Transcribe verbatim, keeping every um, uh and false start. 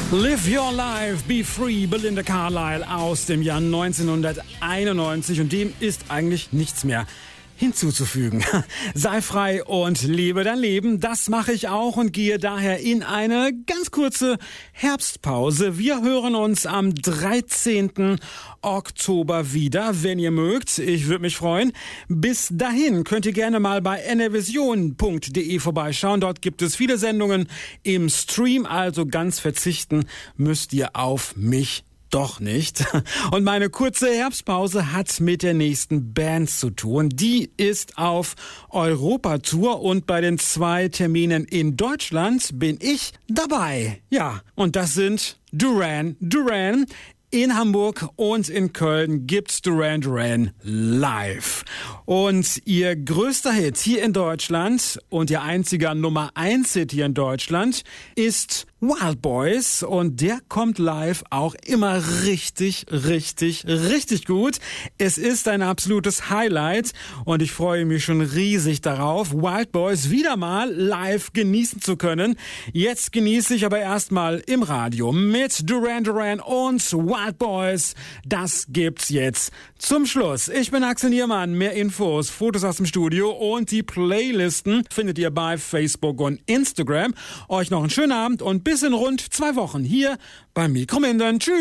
Live Your Life, Be Free, Belinda Carlisle aus dem Jahr neunzehnhunderteinundneunzig, und dem ist eigentlich nichts mehr hinzuzufügen. Sei frei und lebe dein Leben. Das mache ich auch und gehe daher in eine ganz kurze Herbstpause. Wir hören uns am dreizehnten Oktober wieder, wenn ihr mögt. Ich würde mich freuen. Bis dahin könnt ihr gerne mal bei n r vision punkt d e vorbeischauen. Dort gibt es viele Sendungen im Stream, also ganz verzichten müsst ihr auf mich doch nicht. Und meine kurze Herbstpause hat mit der nächsten Band zu tun. Die ist auf Europatour und bei den zwei Terminen in Deutschland bin ich dabei. Ja, und das sind Duran Duran. In Hamburg und in Köln gibt's Duran Duran live. Und ihr größter Hit hier in Deutschland und ihr einziger Nummer eins Hit hier in Deutschland ist Wild Boys, und der kommt live auch immer richtig, richtig, richtig gut. Es ist ein absolutes Highlight und ich freue mich schon riesig darauf, Wild Boys wieder mal live genießen zu können. Jetzt genieße ich aber erstmal im Radio mit Duran Duran und Wild Boys. Das gibt's jetzt zum Schluss. Ich bin Axel Niermann. Mehr Infos, Fotos aus dem Studio und die Playlisten findet ihr bei Facebook und Instagram. Euch noch einen schönen Abend und bis in rund zwei Wochen hier beim Mikromindern. Tschüss!